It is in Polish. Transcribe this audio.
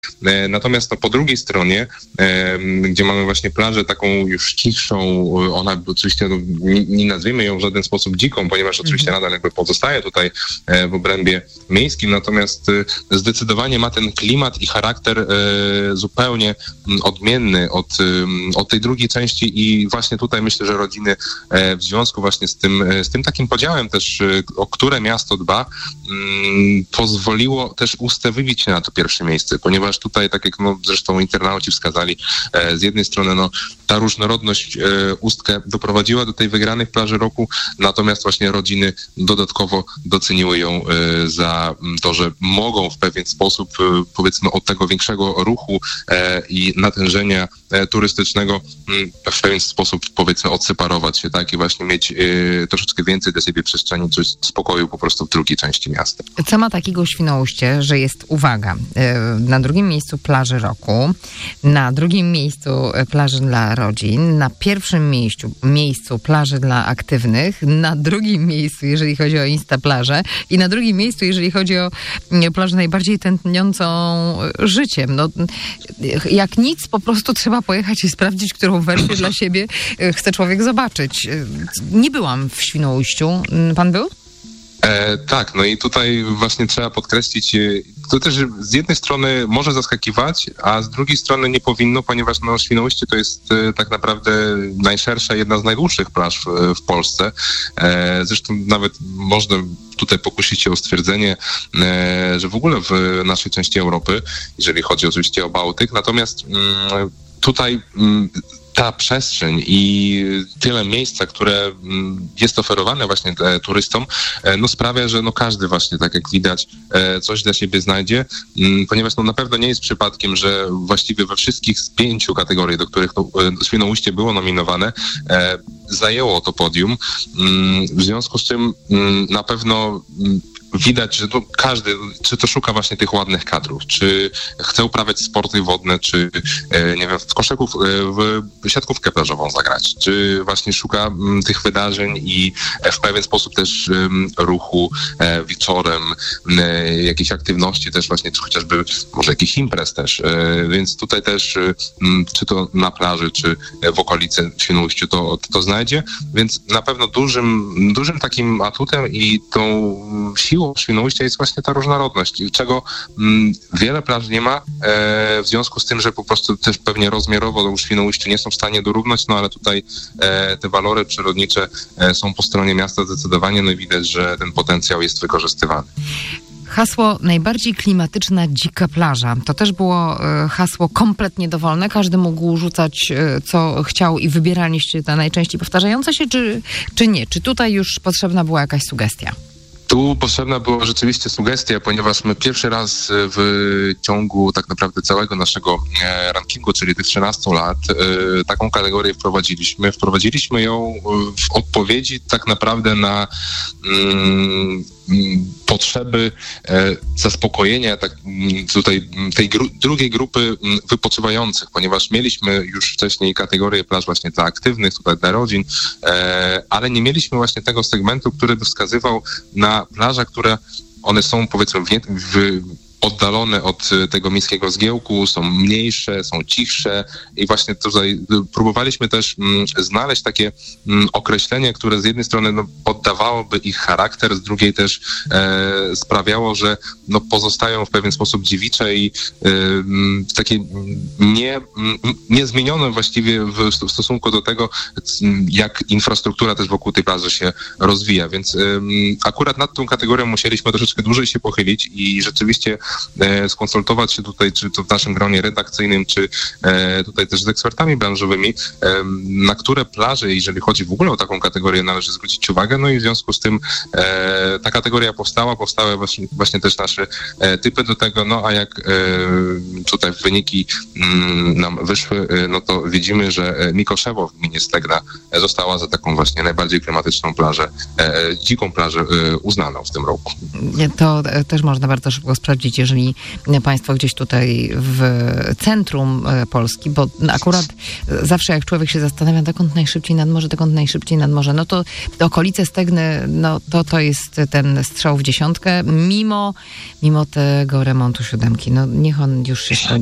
Natomiast po drugiej stronie, gdzie mamy właśnie plażę taką już cichszą, ona oczywiście, nie nazwijmy ją w żaden sposób dziką, ponieważ oczywiście nadal jakby pozostaje tutaj w obrębie miejskim, natomiast zdecydowanie ma ten klimat i charakter zupełnie odmienny od tej drugiej części i właśnie tutaj myślę, że rodziny w związku właśnie z tym takim podziałem też, o które miasto dba, pozwoliło też ustawić się na to pierwsze miejsce, ponieważ tutaj, tak jak zresztą internauci wskazali, z jednej strony ta różnorodność Ustkę doprowadziła do tej wygranej w plaży roku, natomiast właśnie rodziny dodatkowo doceniły ją za to, że mogą w pewien sposób, powiedzmy, od tego większego ruchu i natężenia turystycznego w pewien sposób, powiedzmy, odseparować się, tak, i właśnie mieć troszeczkę więcej dla siebie przestrzeni, coś spokoju po prostu w drugiej części miasta. Co ma takiego Świnoujście, że jest, uwaga, na drugim miejscu plaży roku, na drugim miejscu plaży dla rodzin, na pierwszym miejscu plaży dla aktywnych, na drugim miejscu, jeżeli chodzi o Instaplażę i na drugim miejscu, jeżeli chodzi o plażę najbardziej tętniącą życiem. No, jak nic, po prostu trzeba pojechać i sprawdzić, którą wersję dla siebie chce człowiek zobaczyć. Nie byłam w Świnoujściu. Pan był? Tak, no i tutaj właśnie trzeba podkreślić, to też z jednej strony może zaskakiwać, a z drugiej strony nie powinno, ponieważ Świnoujście to jest tak naprawdę najszersza, jedna z najdłuższych plaż w Polsce. Zresztą nawet można tutaj pokusić się o stwierdzenie, że w ogóle w naszej części Europy, jeżeli chodzi oczywiście o Bałtyk, natomiast tutaj ta przestrzeń i tyle miejsca, które jest oferowane właśnie turystom, sprawia, że każdy właśnie, tak jak widać, coś dla siebie znajdzie, ponieważ na pewno nie jest przypadkiem, że właściwie we wszystkich z 5 kategorii, do których Świnoujście było nominowane, zajęło to podium. W związku z czym na pewno widać, że każdy, czy to szuka właśnie tych ładnych kadrów, czy chce uprawiać sporty wodne, czy nie wiem, w siatkówkę plażową zagrać, czy właśnie szuka tych wydarzeń i w pewien sposób też ruchu wieczorem, jakiejś aktywności też właśnie, czy chociażby może jakichś imprez też, więc tutaj też czy to na plaży, czy w okolicy Świnoujściu to znajdzie, więc na pewno dużym takim atutem i tą siłą Świnoujścia jest właśnie ta różnorodność, czego wiele plaż nie ma, w związku z tym, że po prostu też pewnie rozmiarowo Świnoujściu nie są w stanie dorównać, ale tutaj te walory przyrodnicze są po stronie miasta zdecydowanie, no i widać, że ten potencjał jest wykorzystywany. Hasło najbardziej klimatyczna dzika plaża. To też było hasło kompletnie dowolne. Każdy mógł rzucać co chciał i wybieraliście ta najczęściej powtarzająca się, czy nie? Czy tutaj już potrzebna była jakaś sugestia? Tu potrzebna była rzeczywiście sugestia, ponieważ my pierwszy raz w ciągu tak naprawdę całego naszego rankingu, czyli tych 13 lat, taką kategorię wprowadziliśmy. Wprowadziliśmy ją w odpowiedzi tak naprawdę na potrzeby zaspokojenia tutaj tej drugiej grupy wypoczywających, ponieważ mieliśmy już wcześniej kategorię plaż właśnie dla aktywnych, tutaj dla rodzin, ale nie mieliśmy właśnie tego segmentu, który by wskazywał na plaże, które one są, powiedzmy, oddalone od tego miejskiego zgiełku, są mniejsze, są cichsze i właśnie tutaj próbowaliśmy też znaleźć takie określenie, które z jednej strony poddawałoby ich charakter, z drugiej też sprawiało, że pozostają w pewien sposób dziewicze i takie niezmienione właściwie w stosunku do tego, jak infrastruktura też wokół tej plaży się rozwija, więc akurat nad tą kategorią musieliśmy troszeczkę dłużej się pochylić i rzeczywiście skonsultować się tutaj, czy to w naszym gronie redakcyjnym, czy tutaj też z ekspertami branżowymi, na które plaże, jeżeli chodzi w ogóle o taką kategorię, należy zwrócić uwagę. No i w związku z tym ta kategoria powstały właśnie też nasze typy do tego, a jak tutaj wyniki nam wyszły, to widzimy, że Mikoszewo w gminie Stegna została za taką właśnie najbardziej klimatyczną plażę, dziką plażę uznaną w tym roku. To też można bardzo szybko sprawdzić jeżeli państwo gdzieś tutaj w centrum Polski, bo akurat zawsze jak człowiek się zastanawia, dokąd najszybciej nad morze, no to okolice Stegny, no to jest ten strzał w dziesiątkę, mimo tego remontu siódemki. No niech on już się skończy.